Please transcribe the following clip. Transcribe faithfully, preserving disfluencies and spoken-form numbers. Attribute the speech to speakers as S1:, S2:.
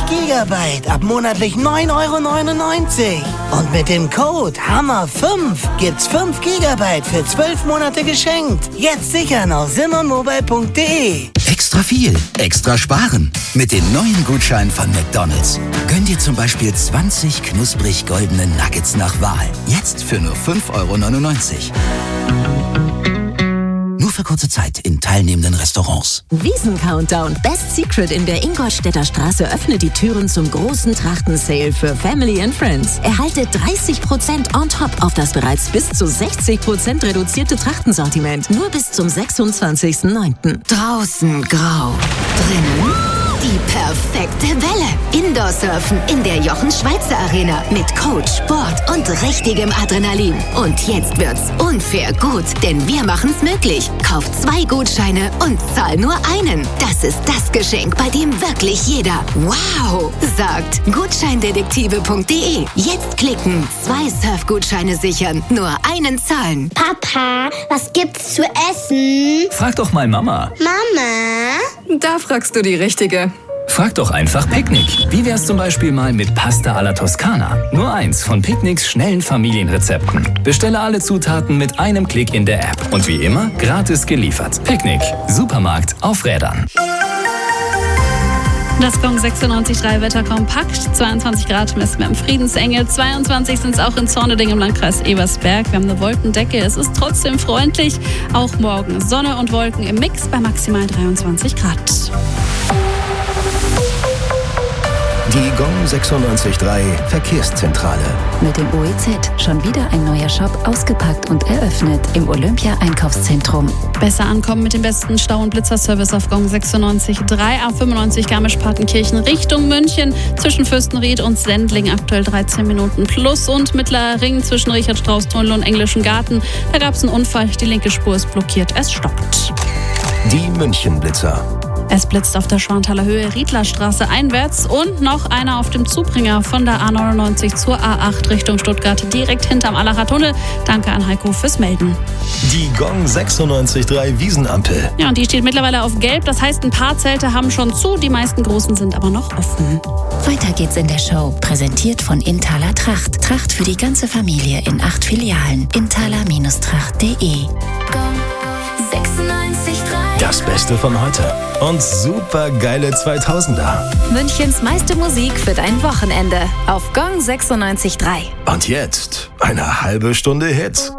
S1: Gigabyte ab monatlich neun Euro neunundneunzig. Und mit dem Code Hammer fünf gibt's fünf Gigabyte für zwölf Monate geschenkt. Jetzt sichern auf simonmobile punkt de.
S2: Extra viel, extra sparen. Mit dem neuen Gutschein von McDonald's. Gönn dir zum Beispiel zwanzig knusprig goldene Nuggets nach Wahl. Jetzt für nur fünf Euro neunundneunzig. Nur für kurze Zeit in teilnehmenden Restaurants.
S3: Wiesen-Countdown. Best Secret in der Ingolstädter Straße öffnet die Türen zum großen Trachten-Sale für Family and Friends. Erhalte dreißig Prozent on top auf das bereits bis zu sechzig Prozent reduzierte Trachtensortiment. Nur bis zum sechsundzwanzigsten neunten Draußen grau, drinnen die perfekte Welle. Indoor-Surfen in der Jochen-Schweizer-Arena mit Coach, Sport und richtigem Adrenalin. Und jetzt wird's unfair gut, denn wir machen's möglich. Kauf zwei Gutscheine und zahl nur einen. Das ist das Geschenk, bei dem wirklich jeder wow sagt. Gutscheindetektive punkt de. Jetzt klicken, zwei Surfgutscheine sichern, nur einen zahlen.
S4: Papa, was gibt's zu essen?
S5: Frag doch mal Mama.
S4: Mama?
S6: Da fragst du die Richtige.
S5: Frag doch einfach Picknick. Wie wär's zum Beispiel mal mit Pasta alla Toskana? Nur eins von Picknicks schnellen Familienrezepten. Bestelle alle Zutaten mit einem Klick in der App. Und wie immer, gratis geliefert. Picknick. Supermarkt auf Rädern.
S7: Das Gong sechsundneunzig Komma drei Wetter kompakt. zweiundzwanzig Grad messen wir im Friedensengel. zweiundzwanzig sind es auch in Zorneding im Landkreis Ebersberg. Wir haben eine Wolkendecke. Es ist trotzdem freundlich. Auch morgen Sonne und Wolken im Mix bei maximal dreiundzwanzig Grad.
S8: Die Gong sechsundneunzig Komma drei Verkehrszentrale.
S9: Mit dem O E Z schon wieder ein neuer Shop ausgepackt und eröffnet im Olympia-Einkaufszentrum.
S7: Besser ankommen mit dem besten Stau- und Blitzerservice auf Gong sechsundneunzig Komma drei. A fünfundneunzig Garmisch-Partenkirchen Richtung München. Zwischen Fürstenried und Sendling aktuell dreizehn Minuten plus. Und Mittlerer Ring zwischen Richard-Strauß-Tunnel und Englischen Garten. Da gab es einen Unfall. Die linke Spur ist blockiert. Es stoppt.
S8: Die München-Blitzer.
S7: Es blitzt auf der Schwanthaler Höhe Riedlerstraße einwärts und noch einer auf dem Zubringer von der A neunundneunzig zur A acht Richtung Stuttgart, direkt hinterm Allacher Tunnel. Danke an Heiko fürs Melden.
S8: Die Gong sechsundneunzig Komma drei Wiesenampel.
S7: Ja, und die steht mittlerweile auf Gelb. Das heißt, ein paar Zelte haben schon zu, die meisten großen sind aber noch offen.
S9: Weiter geht's in der Show. Präsentiert von Inthaler Tracht. Tracht für die ganze Familie in acht Filialen. inthaler Tracht punkt de.
S8: Das Beste von heute. Und super geile zweitausender.
S10: Münchens meiste Musik für dein Wochenende. Auf Gong sechsundneunzig Komma drei.
S8: Und jetzt eine halbe Stunde Hits.